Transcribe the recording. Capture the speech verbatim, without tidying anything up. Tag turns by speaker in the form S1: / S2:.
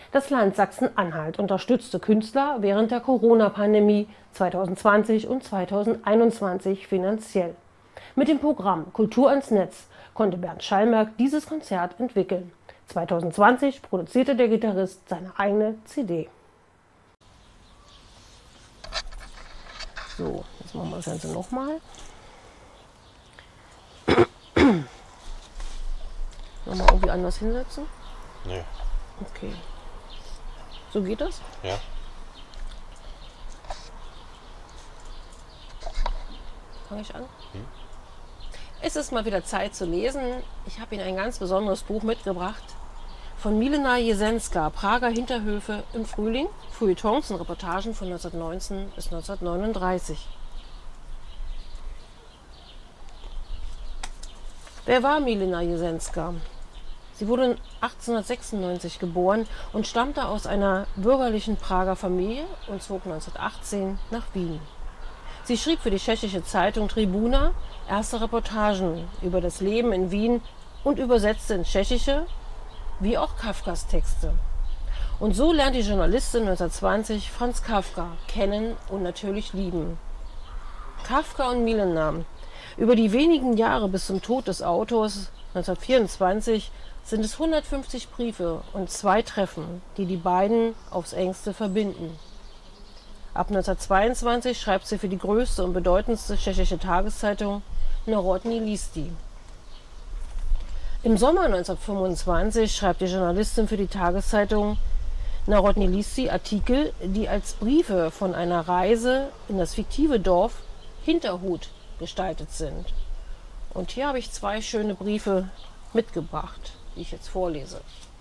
S1: Das Land Sachsen-Anhalt unterstützte Künstler während der Corona-Pandemie zweitausendzwanzig und zweitausendeinundzwanzig finanziell. Mit dem Programm Kultur ans Netz konnte Bernd Schallmerk dieses Konzert entwickeln. zweitausendzwanzig produzierte der Gitarrist seine eigene C D. So, jetzt machen wir das Ganze nochmal. Nochmal irgendwie anders hinsetzen?
S2: Nee.
S1: Okay. So geht das?
S2: Ja.
S1: Fange ich an?
S2: Hm.
S1: Es ist mal wieder Zeit zu lesen. Ich habe Ihnen ein ganz besonderes Buch mitgebracht. Von Milena Jesenská, Prager Hinterhöfe im Frühling, Feuilletons und Reportagen von neunzehnhundertneunzehn bis neunzehnhundertneununddreißig. Wer war Milena Jesenská? Sie wurde achtzehnhundertsechsundneunzig geboren und stammte aus einer bürgerlichen Prager Familie und zog neunzehnhundertachtzehn nach Wien. Sie schrieb für die tschechische Zeitung Tribuna erste Reportagen über das Leben in Wien und übersetzte ins Tschechische wie auch Kafkas Texte. Und so lernt die Journalistin neunzehnhundertzwanzig Franz Kafka kennen und natürlich lieben. Kafka und Milena. Über die wenigen Jahre bis zum Tod des Autors neunzehnhundertvierundzwanzig sind es hundertfünfzig Briefe und zwei Treffen, die die beiden aufs Engste verbinden. Ab neunzehnhundertzweiundzwanzig schreibt sie für die größte und bedeutendste tschechische Tageszeitung Národní listy. Im Sommer neunzehnhundertfünfundzwanzig schreibt die Journalistin für die Tageszeitung Národní listy Artikel, die als Briefe von einer Reise in das fiktive Dorf Hinterhut gestaltet sind. Und hier habe ich zwei schöne Briefe mitgebracht, die ich jetzt vorlese.